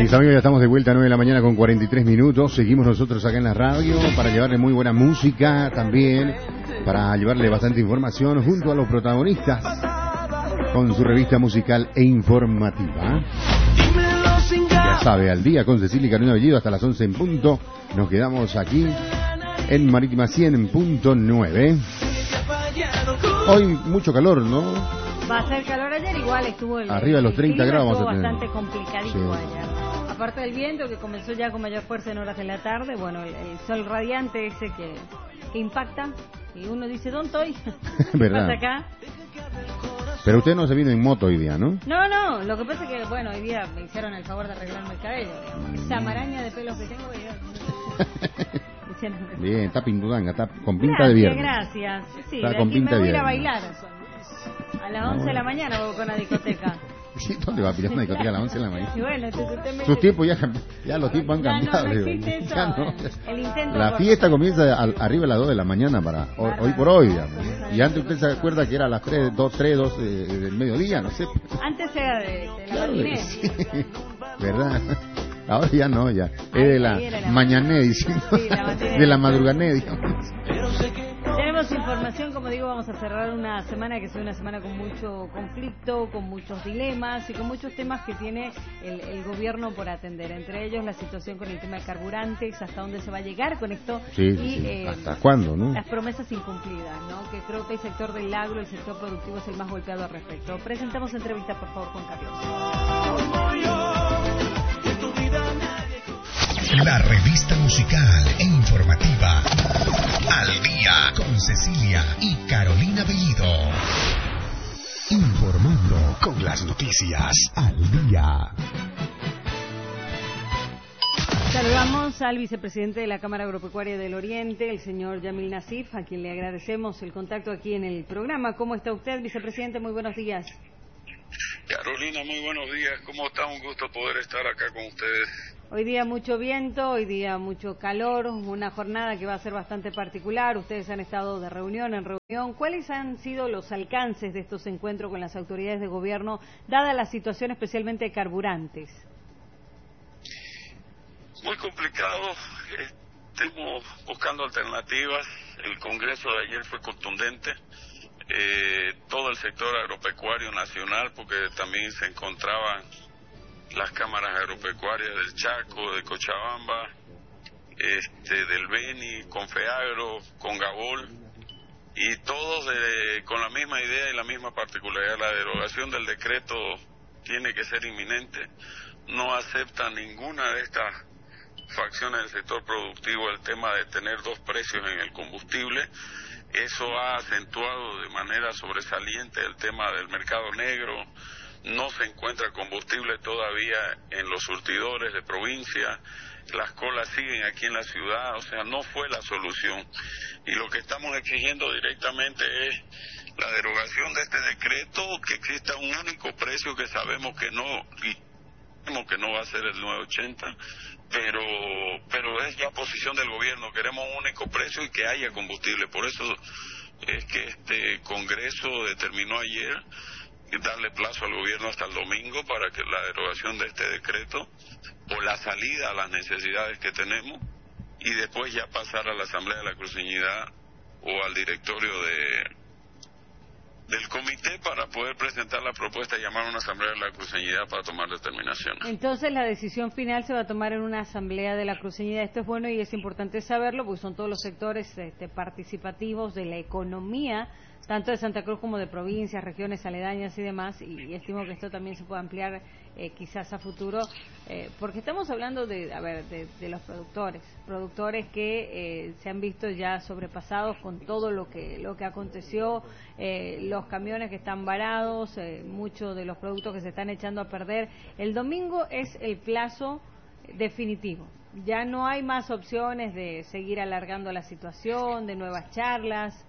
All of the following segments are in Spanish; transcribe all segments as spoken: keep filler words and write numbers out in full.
Mis amigos, ya estamos de vuelta a nueve de la mañana con cuarenta y tres minutos. Seguimos nosotros acá en la radio para llevarle muy buena música también, para llevarle bastante información junto a los protagonistas con su revista musical e informativa. Ya sabe, al día con Cecilia y Carolina Bellido hasta las once en punto. Nos quedamos aquí en Marítima cien punto nueve. Hoy mucho calor, ¿no? Va a ser calor. Ayer igual estuvo el, arriba de los treinta grados. Estuvo vamos a tener bastante complicadito sí. ayer. Aparte del viento que comenzó ya con mayor fuerza en horas de la tarde, bueno, el, el sol radiante ese que, que impacta y uno dice, ¿dónde estoy? ¿Verdad? ¿Pasa acá? Pero usted no se vino en moto hoy día, ¿no? No, no, lo que pasa es que, bueno, hoy día me hicieron el favor de arreglarme el cabello. Mm. Esa maraña de pelos que tengo, yo... Bien, está pintudanga, está con pinta gracias, de viernes. Gracias, sí, está de con aquí pinta me voy a ir de a viernes. bailar. A las once de la mañana voy con la discoteca. Sí, ¿dónde va a pillar una discoteca a las once de la mañana? Y bueno, entonces usted me... Sus tiempos ya, ya los tiempos han ya cambiado. no, no digo. existe eso, Ya no. el intento La por... fiesta comienza al, arriba a las dos de la mañana para hoy, hoy por hoy, digamos. Y antes usted se acuerda que era a las tres, dos, tres, dos eh, del mediodía, no sé. Antes era de, de la Claro, matiné. sí. ¿Verdad? Ahora ya no, ya. Es Ahí, de la, ahí era la mañané, diciendo. Sí, la matiné. De la madrugané, digamos. Tenemos información, como digo, vamos a cerrar una semana que es una semana con mucho conflicto, con muchos dilemas y con muchos temas que tiene el, el gobierno por atender. Entre ellos la situación con el tema de carburantes, hasta dónde se va a llegar con esto Sí, y sí, sí. eh, ¿Hasta cuándo, no? las promesas incumplidas, ¿no? Que creo que el sector del agro, el sector productivo es el más golpeado al respecto. Presentamos entrevista, por favor, con Carlos. La revista musical e informativa Al Día con Cecilia y Carolina Bellido. Informando con las noticias al día. Saludamos al vicepresidente de la Cámara Agropecuaria del Oriente, el señor Yamil Nasif, a quien le agradecemos el contacto aquí en el programa. ¿Cómo está usted, vicepresidente? Muy buenos días. Carolina, muy buenos días. ¿Cómo está? Un gusto poder estar acá con ustedes. Hoy día mucho viento, hoy día mucho calor, una jornada que va a ser bastante particular. Ustedes han estado de reunión en reunión. ¿Cuáles han sido los alcances de estos encuentros con las autoridades de gobierno, dada la situación especialmente de carburantes? Muy complicado. Estamos buscando alternativas. El Congreso de ayer fue contundente. Eh, todo el sector agropecuario nacional, porque también se encontraban las cámaras agropecuarias del Chaco, de Cochabamba, este, del Beni, Confeagro, Congabol, y todos de, con la misma idea y la misma particularidad. La derogación del decreto tiene que ser inminente. No acepta ninguna de estas facciones del sector productivo el tema de tener dos precios en el combustible. Eso ha acentuado de manera sobresaliente el tema del mercado negro. No se encuentra combustible todavía en los surtidores de provincia, las colas siguen aquí en la ciudad, o sea, no fue la solución. Y lo que estamos exigiendo directamente es la derogación de este decreto, que exista un único precio que sabemos que no, y sabemos que no va a ser el nueve ochenta, pero pero es ya posición del gobierno, queremos un único precio y que haya combustible. Por eso es que este Congreso determinó ayer darle plazo al gobierno hasta el domingo para que la derogación de este decreto o la salida a las necesidades que tenemos, y después ya pasar a la Asamblea de la Cruceñidad o al directorio de del comité para poder presentar la propuesta y llamar a una Asamblea de la Cruceñidad para tomar determinaciones. Entonces la decisión final se va a tomar en una Asamblea de la Cruceñidad. Esto es bueno y es importante saberlo porque son todos los sectores este, participativos de la economía, tanto de Santa Cruz como de provincias, regiones aledañas y demás, y, y estimo que esto también se puede ampliar eh, quizás a futuro, eh, porque estamos hablando de, a ver, de, de los productores, productores que eh, se han visto ya sobrepasados con todo lo que lo que aconteció, eh, los camiones que están varados, eh, muchos de los productos que se están echando a perder. El domingo es el plazo definitivo. Ya no hay más opciones de seguir alargando la situación, de nuevas charlas.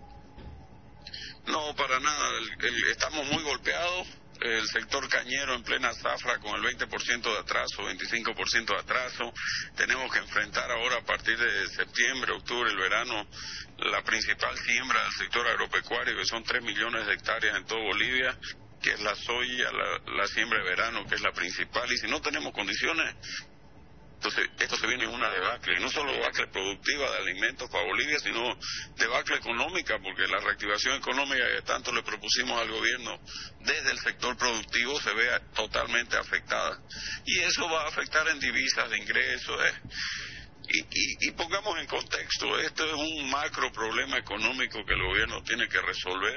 No, para nada. El, el, estamos muy golpeados. El sector cañero en plena zafra con el veinte por ciento de atraso, veinticinco por ciento de atraso. Tenemos que enfrentar ahora a partir de septiembre, octubre, el verano, la principal siembra del sector agropecuario, que son tres millones de hectáreas en toda Bolivia. que es la soya, la, la siembra de verano, que es la principal, y si no tenemos condiciones, entonces esto se viene en una debacle, y no solo debacle productiva de alimentos para Bolivia, sino debacle económica, porque la reactivación económica que tanto le propusimos al gobierno desde el sector productivo se ve totalmente afectada, y eso va a afectar en divisas de ingresos, eh. Y, y, y pongamos en contexto, esto es un macro problema económico que el gobierno tiene que resolver,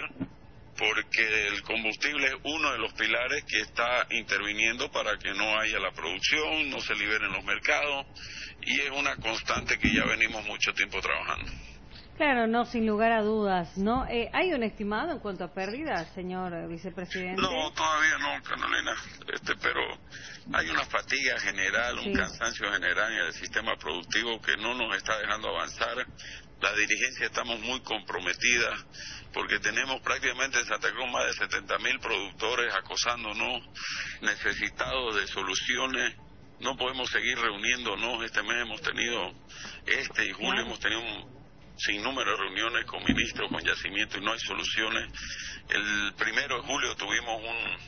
porque el combustible es uno de los pilares que está interviniendo para que no haya la producción, no se liberen los mercados, y es una constante que ya venimos mucho tiempo trabajando. Claro, no, sin lugar a dudas, ¿no? Eh, ¿Hay un estimado en cuanto a pérdidas, señor eh, vicepresidente? No, todavía no, Carolina, este, pero hay una fatiga general, sí. un cansancio general en el sistema productivo que no nos está dejando avanzar. La dirigencia estamos muy comprometidas porque tenemos prácticamente en Santa Cruz más de setenta mil productores acosándonos, necesitados de soluciones. No podemos seguir reuniéndonos. Este mes hemos tenido, este y julio hemos tenido un sin número de reuniones con ministros, con yacimiento, y no hay soluciones. El primero de julio tuvimos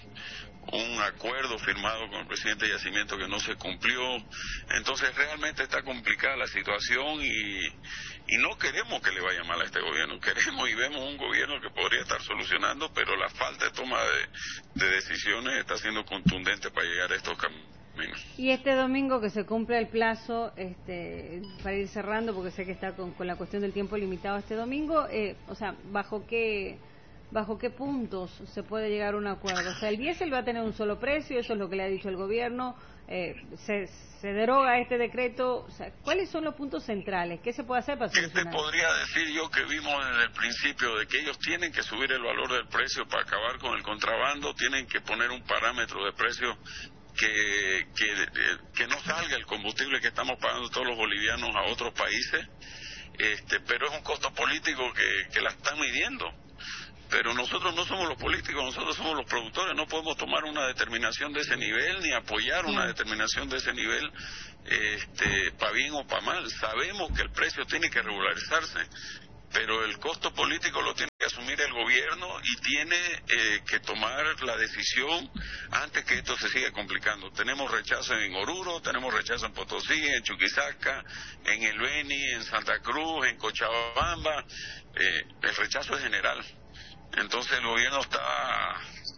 un, un acuerdo firmado con el presidente de yacimiento que no se cumplió. Entonces realmente está complicada la situación y, y no queremos que le vaya mal a este gobierno. Queremos y vemos un gobierno que podría estar solucionando, pero la falta de toma de, de decisiones está siendo contundente para llegar a estos caminos. Y este domingo que se cumple el plazo, este, para ir cerrando, porque sé que está con, con la cuestión del tiempo limitado este domingo, eh, o sea, ¿bajo qué bajo qué puntos se puede llegar a un acuerdo? O sea, el diésel va a tener un solo precio, eso es lo que le ha dicho el gobierno, eh, se, se deroga este decreto, o sea, ¿cuáles son los puntos centrales? ¿Qué se puede hacer para solucionar? ¿Qué te podría decir yo que vimos desde el principio de que ellos tienen que subir el valor del precio para acabar con el contrabando, tienen que poner un parámetro de precio Que, que, que no salga el combustible que estamos pagando todos los bolivianos a otros países, este, pero es un costo político que, que la están midiendo. Pero nosotros no somos los políticos, nosotros somos los productores, no podemos tomar una determinación de ese nivel ni apoyar una determinación de ese nivel, este, para bien o para mal. Sabemos que el precio tiene que regularizarse, pero el costo político lo tiene que asumir el gobierno y tiene eh, que tomar la decisión antes que esto se siga complicando. Tenemos rechazo en Oruro, tenemos rechazo en Potosí, en Chuquisaca, en El Beni, en Santa Cruz, en Cochabamba. Eh, el rechazo es general. Entonces el gobierno está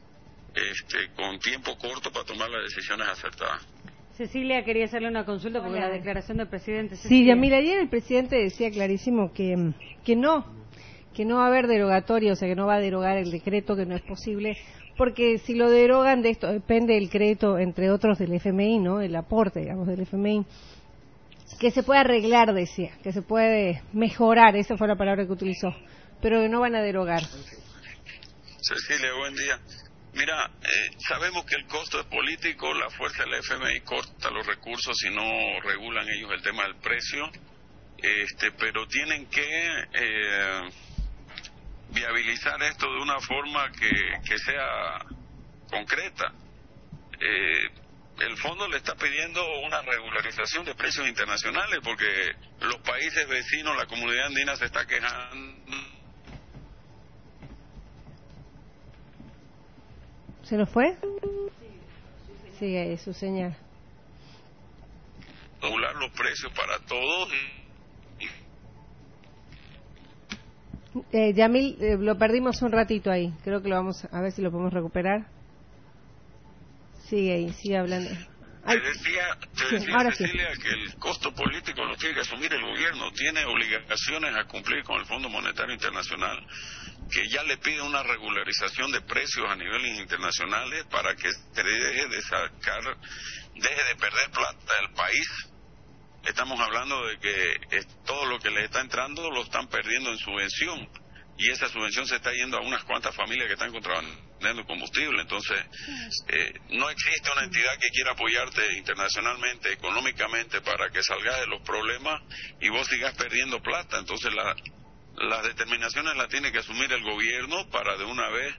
este, con tiempo corto para tomar las decisiones acertadas. Cecilia quería hacerle una consulta porque Hola. La declaración del presidente... Cecilia. Sí, Yamil, ayer el presidente decía clarísimo que, que no, que no va a haber derogatoria, o sea, que no va a derogar el decreto, que no es posible, porque si lo derogan de esto, depende del crédito, entre otros, del F M I, ¿no?, el aporte, digamos, del F M I, que se puede arreglar, decía, que se puede mejorar, esa fue la palabra que utilizó, pero que no van a derogar. Cecilia, buen día. Mira, eh, sabemos que el costo es político, la fuerza del F M I corta los recursos si no regulan ellos el tema del precio, este, pero tienen que eh, viabilizar esto de una forma que, que sea concreta. Eh, el fondo le está pidiendo una regularización de precios internacionales porque los países vecinos, la comunidad andina se está quejando. ¿Se nos fue? Sigue ahí su señal. Regular los precios para todos. Y... Eh, Yamil, eh, lo perdimos un ratito ahí. Creo que lo vamos a ver si lo podemos recuperar. Sigue ahí, sigue hablando. Te decía, te decía sí, Cecilia, sí. que el costo político lo tiene que asumir el gobierno. Tiene obligaciones a cumplir con el Fondo Monetario Internacional, que ya le pide una regularización de precios a niveles internacionales para que se deje de sacar, deje de perder plata del país. Estamos hablando de que eh, todo lo que les está entrando lo están perdiendo en subvención, y esa subvención se está yendo a unas cuantas familias que están contrabandeando combustible. Entonces, eh, no existe una entidad que quiera apoyarte internacionalmente, económicamente, para que salgas de los problemas y vos sigas perdiendo plata. Entonces, la las determinaciones las tiene que asumir el gobierno para de una vez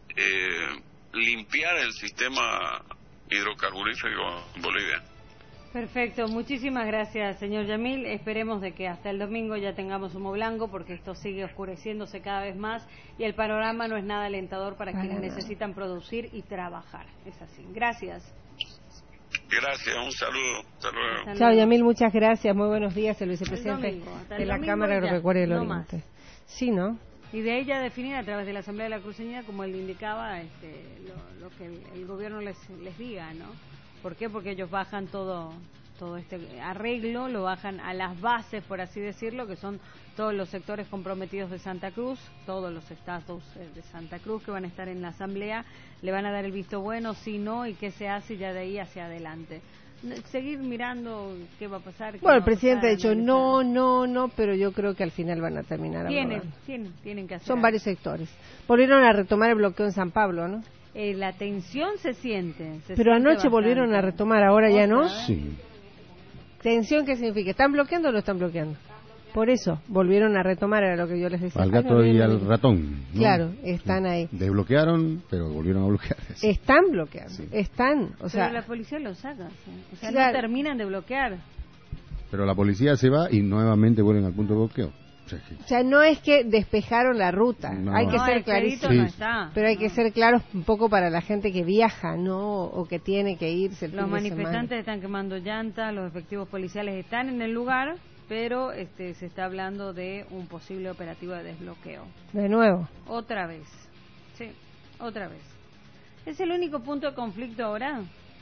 eh, limpiar el sistema hidrocarburífero en Bolivia. Perfecto, muchísimas gracias, señor Yamil. Esperemos de que hasta el domingo ya tengamos humo blanco, porque esto sigue oscureciéndose cada vez más y el panorama no es nada alentador para, para quienes nada. necesitan producir y trabajar. Es así. Gracias. Gracias, un saludo. Hasta luego. Chao, Yamil, muchas gracias. Muy buenos días, el vicepresidente el domingo, de la Cámara Agropecuaria del no Oriente. Más. Sí, ¿no? Y de ella definir a través de la Asamblea de la Cruceñía, como él indicaba, este, lo, lo que el, el gobierno les, les diga, ¿no? ¿Por qué? Porque ellos bajan todo todo este arreglo, lo bajan a las bases, por así decirlo, que son todos los sectores comprometidos de Santa Cruz, todos los estatus de Santa Cruz que van a estar en la Asamblea, le van a dar el visto bueno, si no, y qué se hace ya de ahí hacia adelante. Seguir mirando qué va a pasar. Bueno, el presidente ha dicho no, no, no, pero yo creo que al final van a terminar tienen, tienen, tienen que hacer. Son varios sectores. Volvieron a retomar el bloqueo en San Pablo, ¿no? Eh, la tensión se siente. Se pero siente anoche bastante. Volvieron a retomar, ahora ya no. Sí. ¿Tensión qué significa? ¿Están bloqueando o no están bloqueando? Por eso, volvieron a retomar, era lo que yo les decía. Al gato y al ratón, ¿no? Claro, están ahí. Desbloquearon, pero volvieron a bloquear. Sí. Están bloqueando, sí. están, o pero sea... la policía los saca, ¿sí? O sea, claro. no terminan de bloquear. Pero la policía se va y nuevamente vuelven al punto de bloqueo. O sea, que... o sea, no es que despejaron la ruta, no. hay que no, ser el clarísimo, no está. pero hay no. que ser claros un poco para la gente que viaja, ¿no? O que tiene que irse el Los fin manifestantes de están quemando llantas, los efectivos policiales están en el lugar, pero este, se está hablando de un posible operativo de desbloqueo. De nuevo. Otra vez, sí, otra vez. ¿Es el único punto de conflicto ahora?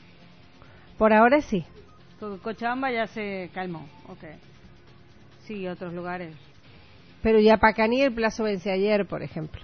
Por ahora sí. Co- Cochabamba ya se calmó, ok. Sí, otros lugares. Pero Yapacaní el plazo vence ayer, por ejemplo.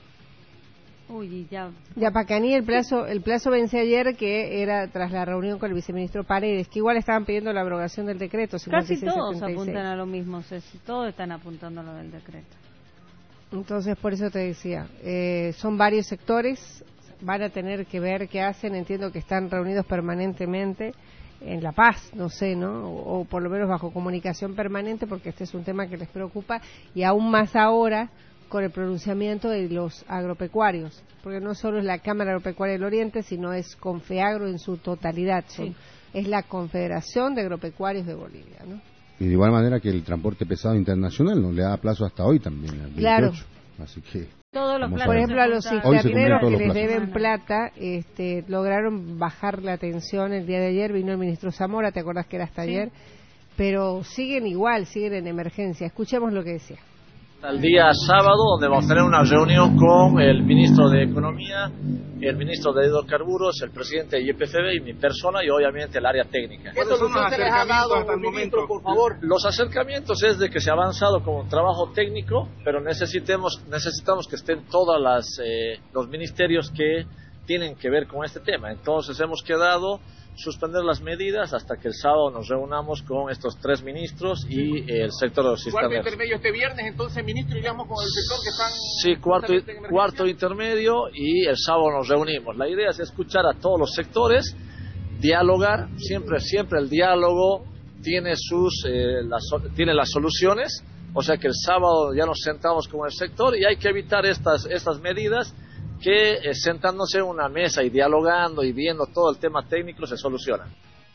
Uy, y ya. Yapacaní el plazo el plazo vence ayer, que era tras la reunión con el viceministro Paredes, que igual estaban pidiendo la abrogación del decreto. Casi todos apuntan a lo mismo, Ceci, todos están apuntando a lo del decreto. Entonces, por eso te decía, eh, son varios sectores, van a tener que ver qué hacen, entiendo que están reunidos permanentemente en La Paz, no sé, ¿no? O, o por lo menos bajo comunicación permanente, porque este es un tema que les preocupa, y aún más ahora con el pronunciamiento de los agropecuarios, porque no solo es la Cámara Agropecuaria del Oriente, sino es Confeagro en su totalidad, son, sí. Es la Confederación de Agropecuarios de Bolivia, ¿no? Y de igual manera que el transporte pesado internacional no le da plazo hasta hoy también, al veintiocho. Claro. Así que... Todos los por ejemplo, a los cisterneros que les plazos. deben plata, este, lograron bajar la tensión el día de ayer, vino el ministro Zamora, ¿te acuerdas que era hasta sí. ayer? Pero siguen igual, siguen en emergencia. Escuchemos lo que decía. El día sábado, donde vamos a tener una reunión con el ministro de Economía, el ministro de Hidrocarburos, el presidente de Y P F B y mi persona, y obviamente el área técnica. ¿Qué solución se les ha dado hasta el momento, por favor? Los acercamientos es de que se ha avanzado con un trabajo técnico, pero necesitemos, necesitamos que estén todos eh, los ministerios que tienen que ver con este tema. Entonces hemos quedado suspender las medidas hasta que el sábado nos reunamos con estos tres ministros y eh, el sector de los cisterneros. ¿Cuarto intermedio este viernes, entonces, ministro, iríamos con el sector que están... Sí, cuarto, cuarto intermedio y el sábado nos reunimos. La idea es escuchar a todos los sectores, dialogar, siempre siempre el diálogo tiene, sus, eh, las, tiene las soluciones, o sea que el sábado ya nos sentamos con el sector y hay que evitar estas, estas medidas que eh, sentándose en una mesa y dialogando y viendo todo el tema técnico se soluciona.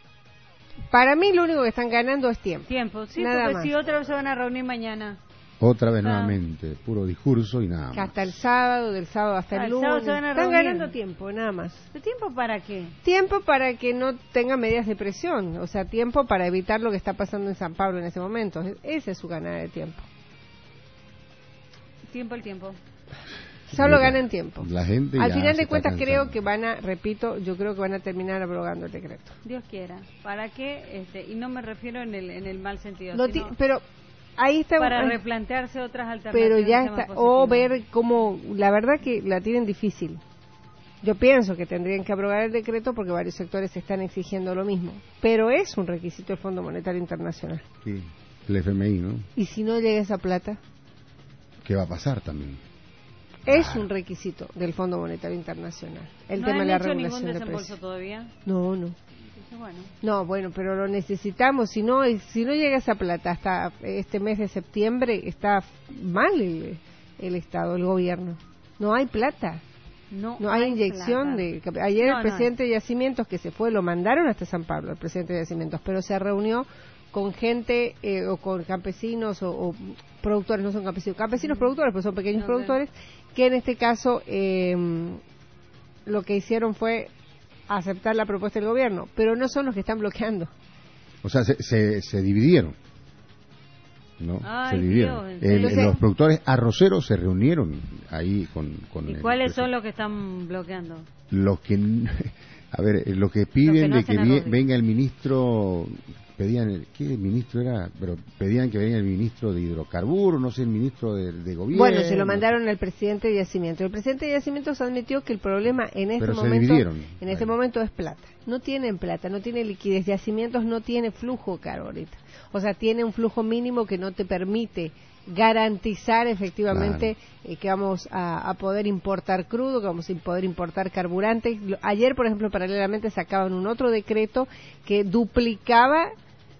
Para mí lo único que están ganando es tiempo. Tiempo, sí, nada porque más. si otra vez se van a reunir mañana. Otra vez ah. nuevamente, puro discurso y nada más. Hasta el sábado, del sábado hasta ah, el el lunes. se van a están reunir. ganando tiempo, nada más. ¿De tiempo para qué? Tiempo para que no tengan medidas de presión, o sea, tiempo para evitar lo que está pasando en San Pablo en ese momento. Ese es su ganada de tiempo. Tiempo al tiempo. Solo ganan tiempo. La gente Al ya final se de cuentas está creo cansando. que van a, repito, yo creo que van a terminar abrogando el decreto. Dios quiera. ¿Para qué? Este, y no me refiero en el en el mal sentido, Lo sino ti- pero ahí está. para ay, replantearse otras alternativas. pero ya más está. O positivas. ver cómo, la verdad que la tienen difícil. Yo pienso que tendrían que abrogar el decreto porque varios sectores están exigiendo lo mismo. Pero es un requisito del Fondo Monetario Internacional. Sí, el F M I, ¿no? ¿Y si no llega esa plata? ¿Qué va a pasar también? Es un requisito del Fondo Monetario Internacional. El ¿No tema han de la hecho regulación ningún de desembolso precios. todavía? No, no. Entonces, bueno. No, bueno, pero lo necesitamos. Si no, si no llega esa plata hasta este mes de septiembre, está mal el, el Estado, el gobierno. No hay plata. No, No hay hay inyección plata. de... Ayer No, el presidente no. de Yacimientos, que se fue, lo mandaron hasta San Pablo, el presidente de Yacimientos, pero se reunió con gente eh, o con campesinos o, o productores, no son campesinos, campesinos mm. productores, pues son pequeños okay. productores, que en este caso eh, lo que hicieron fue aceptar la propuesta del gobierno, pero no son los que están bloqueando. O sea, se, se, se dividieron. ¿No? Ay, se dividieron. Dios, el, entonces... los productores arroceros se reunieron ahí con... con ¿Y el cuáles presidente. son los que están bloqueando? Los que... A ver, los que piden los que no de que vi, venga el ministro... Pedían, ¿qué ministro era? Pero pedían que venga el ministro de hidrocarburos, no sé, el ministro de, de gobierno. Bueno, se lo mandaron al presidente de Yacimientos. El presidente de Yacimientos admitió que el problema en este Pero momento en este ahí. momento es plata. No tienen plata, no tiene liquidez. Yacimientos no tiene flujo caro ahorita. O sea, tiene un flujo mínimo que no te permite garantizar efectivamente claro. eh, que vamos a, a poder importar crudo, que vamos a poder importar carburantes. Ayer, por ejemplo, paralelamente sacaban un otro decreto que duplicaba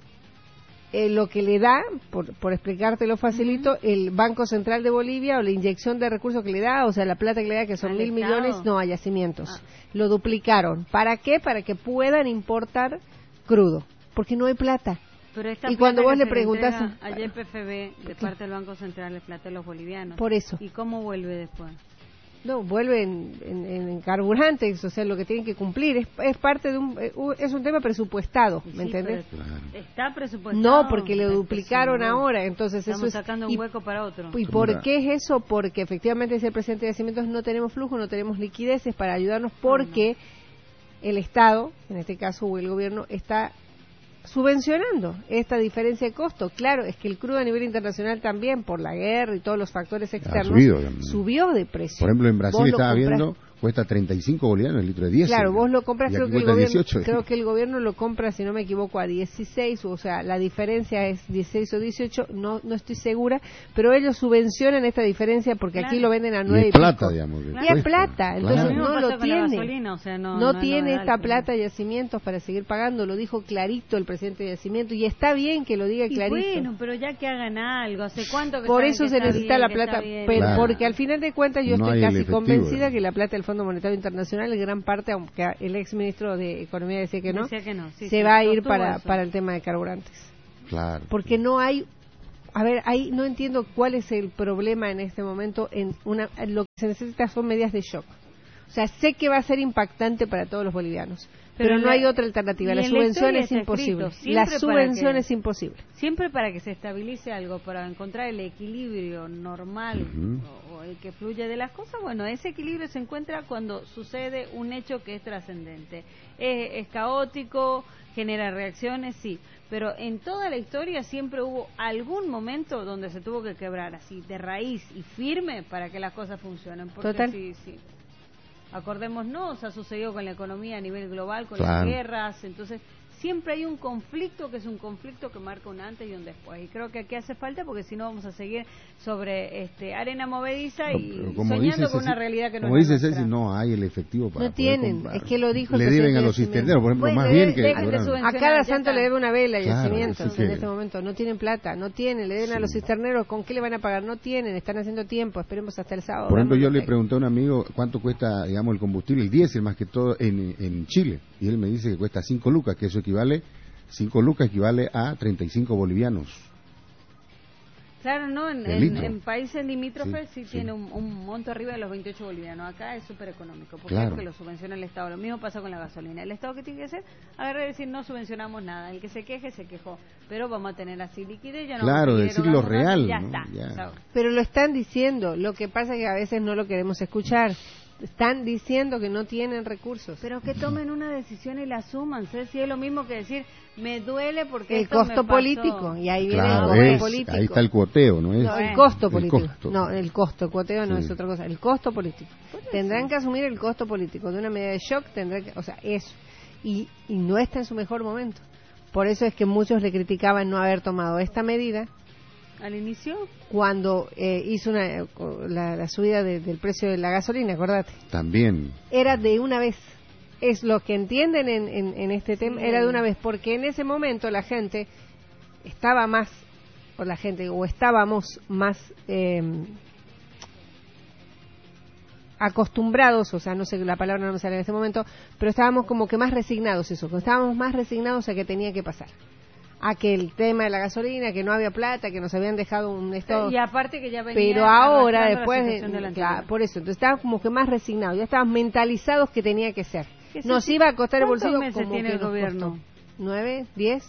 Eh, lo que le da, por, por explicártelo facilito, uh-huh. el Banco Central de Bolivia o la inyección de recursos que le da, o sea, la plata que le da, que son mil Estado? millones, no, a Yacimientos. Ah. Lo duplicaron. ¿Para qué? Para que puedan importar crudo, porque no hay plata. Pero esta y cuando vos le le preguntás... Ayer P F B, de parte del Banco Central, le plata a los bolivianos. Por eso. ¿Y cómo vuelve después? No, vuelven en, en, en carburantes, o sea, lo que tienen que cumplir. Es, es parte de un... Es un tema presupuestado, ¿me sí, entendés? Claro. Está presupuestado. No, porque lo duplicaron ahora, entonces Estamos eso es... sacando un y, hueco para otro. ¿Y por qué es eso? Porque efectivamente, dice el presidente de Yacimientos, no tenemos flujo, no tenemos liquideces para ayudarnos porque no, no. el Estado, en este caso, o el gobierno, está subvencionando esta diferencia de costo. Claro, es que el crudo a nivel internacional también, por la guerra y todos los factores externos, subido, subió de precio. Por ejemplo, en Brasil Vos estaba compras... viendo, cuesta treinta y cinco bolivianos el litro de diésel. Claro, vos lo compras, creo que, el gobierno, dieciocho. creo que el gobierno lo compra, si no me equivoco, a dieciséis, o sea, la diferencia es dieciséis o dieciocho, no no estoy segura, pero ellos subvencionan esta diferencia porque claro. aquí lo venden a nueve y, y es plata, pico. digamos. Y es plata, entonces claro. no lo tiene. Gasolina, o sea, no, no, no tiene no esta alto, plata de Yacimientos para seguir pagando, lo dijo clarito el presidente de Yacimientos, y está bien que lo diga y clarito. bueno, pero ya que hagan algo, ¿hace cuánto que Por saben eso que se está necesita bien, la que plata, bien? pero Claro. porque al final de cuentas yo No estoy hay el casi efectivo, convencida eh. que la plata del Fondo Monetario Internacional, en gran parte, aunque el ex ministro de Economía decía que no, Decía que no sí, se sí, va a ir sostuvo para, eso. para el tema de carburantes. Claro. Porque no hay, a ver, ahí no entiendo cuál es el problema en este momento. En una, lo que se necesita son medidas de shock. O sea, sé que va a ser impactante para todos los bolivianos, pero, pero no la, hay otra alternativa. La subvención es imposible. La subvención es imposible. Siempre para que se estabilice algo, para encontrar el equilibrio normal uh-huh. o, o el que fluye de las cosas, bueno, ese equilibrio se encuentra cuando sucede un hecho que es trascendente. Es, es caótico, genera reacciones, sí, pero en toda la historia siempre hubo algún momento donde se tuvo que quebrar así, de raíz y firme, para que las cosas funcionen. Porque Total. Sí, sí. Acordémonos, ha sucedido con la economía a nivel global, con claro. las guerras, entonces siempre hay un conflicto que es un conflicto que marca un antes y un después, y creo que aquí hace falta, porque si no vamos a seguir sobre este arena movediza y como soñando dice con Ceci, una realidad que no como es dice nuestra. Ceci, no hay el efectivo para no tienen, comprar. es que lo dijo le el deben a los presidente cisterneros, por ejemplo, Bueno, más de- bien que dejen de cobraron. A cada santo le debe una vela y Claro, Yacimientos así que- en este momento. No tienen plata, no tienen, le deben Sí. a los cisterneros. ¿Con qué le van a pagar? No tienen, están haciendo tiempo. Esperemos hasta el sábado. Por ejemplo, Vamos yo a le ver. pregunté a un amigo cuánto cuesta, digamos, el combustible, el diésel, más que todo, en, en Chile. Y él me dice que cuesta cinco lucas, que eso equivale, cinco lucas equivale a treinta y cinco bolivianos. Claro, no, en, De en, litro. en países limítrofes sí, Sí, sí. tiene un, un monto arriba de los veintiocho bolivianos. Acá es súper económico, porque, Claro. porque lo subvenciona el Estado. Lo mismo pasa con la gasolina. El Estado, ¿qué tiene que hacer? Agarrar y decir, no subvencionamos nada. El que se queje, se quejó. Pero vamos a tener así liquidez, ya no Claro, vamos a seguir decir lo erogando nada, real, Ya ¿no? está. Ya. Chao. Pero lo están diciendo. Lo que pasa es que a veces no lo queremos escuchar. Están diciendo que no tienen recursos. Pero que tomen una decisión y la asuman. ¿sí? Si es lo mismo que decir, me duele porque El esto me costo pasó. político. Y ahí viene Claro, el costo es- político. ahí está el cuoteo, ¿no es? No, el Bueno. costo El político. costo. No, el costo, el cuoteo no Sí. es otra cosa. El costo político. Tendrán que asumir el costo político de una medida de shock, tendrán que, o sea, eso. Y, y no está en su mejor momento. Por eso es que muchos le criticaban no haber tomado esta medida Al inicio, cuando eh, hizo una, la, la subida de- del precio de la gasolina, acordate. También. Era de una vez. Es lo que entienden en, en, en este tema, era de una vez, porque en ese momento la gente estaba más, o la gente, o estábamos más, eh, acostumbrados, o sea, no sé, la palabra no me sale en este momento, pero estábamos como que más resignados, eso, estábamos más resignados a que tenía que pasar. A que el tema de la gasolina, que no había plata, que nos habían dejado un estado... Y aparte que ya venía... Pero ahora, después, de, de claro, por eso, entonces estábamos como que más resignados, ya estábamos mentalizados que tenía que ser. Nos sí, iba a costar el bolsillo meses como tiene que el gobierno? Costó. ¿Nueve? ¿Diez?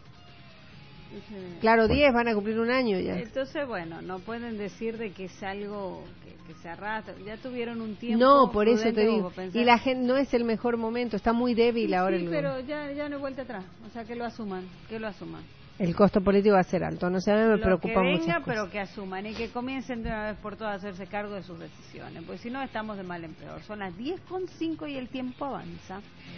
Claro, diez, van a cumplir un año ya. Entonces, bueno, no pueden decir de que es algo que, que se arrastra. Ya tuvieron un tiempo. No, por eso te digo. Y la gente no es el mejor momento, está muy débil sí, ahora. Sí, el... pero ya, ya no hay vuelta atrás. O sea, que lo asuman, que lo asuman. El costo político va a ser alto, no sé, a mí me lo preocupa que venga, muchas cosas. Pero que asuman y que comiencen de una vez por todas a hacerse cargo de sus decisiones, pues si no estamos de mal en peor. Son las diez con cinco y el tiempo avanza.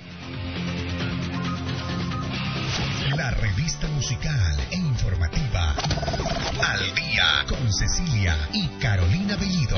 La revista musical e informativa Al Día con Cecilia y Carolina Bellido.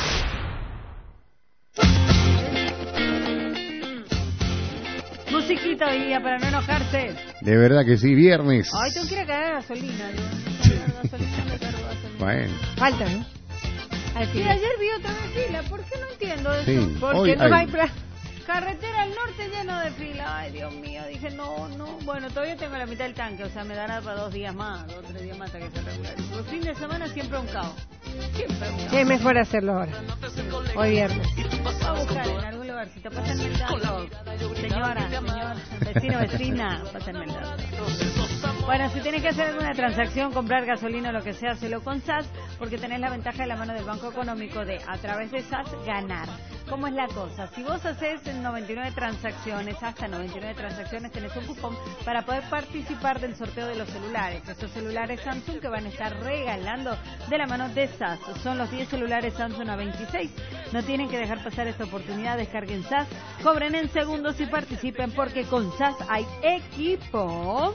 Musiquita hoy día para no enojarse. De verdad que sí, viernes. Ay, tengo que ir a cargar gasolina. Yo. gasolina, me cargo gasolina. Bueno. Falta, ¿no? Sí, ayer vi otra vez fila. ¿Por qué no entiendo eso? Sí. Porque Hoy no hay... hay plata. Carretera al norte lleno de fila. Ay, Dios mío. Dije, no, no. Bueno, todavía tengo la mitad del tanque. O sea, me dará para dos días más. Dos, tres días más hasta que se regularice. El fin de semana siempre un caos. Siempre un caos. Sí, es mejor hacerlo ahora. Hoy viernes. Voy a buscar en algún lugarcito. Pásenme el dato. Señora, señora, vecino, vecina. Pásenme el dato. Bueno, si tienes que hacer alguna transacción, comprar gasolina o lo que sea, hazlo con S A S, porque tenés la ventaja de la mano del Banco Económico de, a través de S A S, ganar. ¿Cómo es la cosa? Si vos haces noventa y nueve transacciones, hasta noventa y nueve transacciones, tenés un cupón para poder participar del sorteo de los celulares. Estos celulares Samsung que van a estar regalando de la mano de S A S. Son los diez celulares Samsung A veintiséis. No tienen que dejar pasar esta oportunidad. Descarguen S A S, cobren en segundos y participen, porque con S A S hay equipo.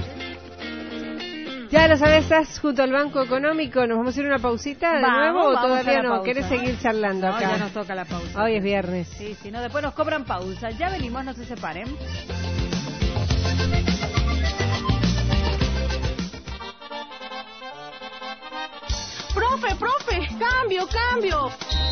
Ya lo sabes, estás junto al Banco Económico. ¿Nos vamos a ir a una pausita de vamos, nuevo o vamos todavía no? pausa. ¿Querés seguir charlando no, acá? Ya nos toca la pausa. Hoy es viernes. Sí, sí, no, después nos cobran pausa. Ya venimos, no se separen. Profe, profe, cambio, cambio.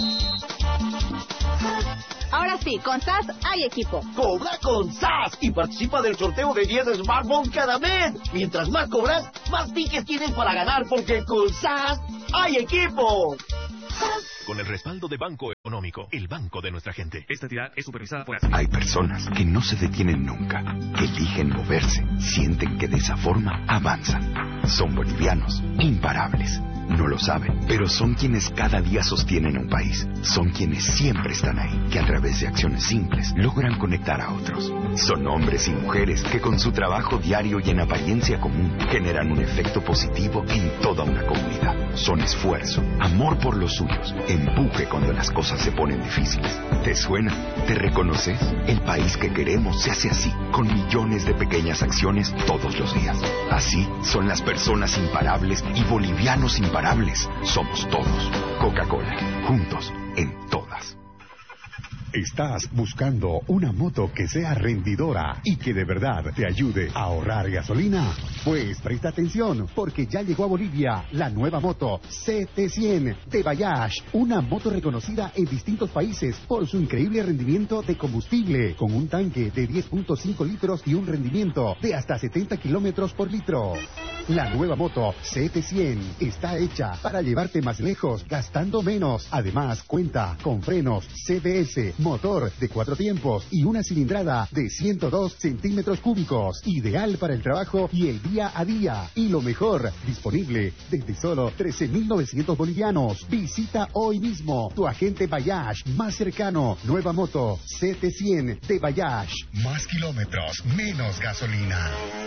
Ahora sí, con S A S hay equipo. Cobra con S A S y participa del sorteo de diez smartphones cada mes. Mientras más cobras, más tickets tienes para ganar, porque con S A S hay equipo. Con el respaldo de Banco Económico, el banco de nuestra gente. Esta entidad es supervisada por... Hay personas que no se detienen nunca, que eligen moverse, sienten que de esa forma avanzan. Son bolivianos, imparables. No lo saben, pero son quienes cada día sostienen un país. Son quienes siempre están ahí, que a través de acciones simples logran conectar a otros. Son hombres y mujeres que con su trabajo diario y en apariencia común generan un efecto positivo en toda una comunidad. Son esfuerzo, amor por los suyos, empuje cuando las cosas se ponen difíciles. ¿Te suena? ¿Te reconoces? El país que queremos se hace así, con millones de pequeñas acciones todos los días. Así son las personas imparables y bolivianos imparables. Somos todos. Coca-Cola. Juntos en todas. ¿Estás buscando una moto que sea rendidora y que de verdad te ayude a ahorrar gasolina? Pues presta atención, porque ya llegó a Bolivia la nueva moto C T cien de Bayash, una moto reconocida en distintos países por su increíble rendimiento de combustible, con un tanque de diez punto cinco litros y un rendimiento de hasta setenta kilómetros por litro. La nueva moto C T cien está hecha para llevarte más lejos, gastando menos. Además, cuenta con frenos C B S, motor de cuatro tiempos y una cilindrada de ciento dos centímetros cúbicos, ideal para el trabajo y el día a día. Y lo mejor, disponible desde solo trece mil novecientos bolivianos. Visita hoy mismo tu agente Bayash más cercano. Nueva moto C T cien de Bayash. Más kilómetros, menos gasolina.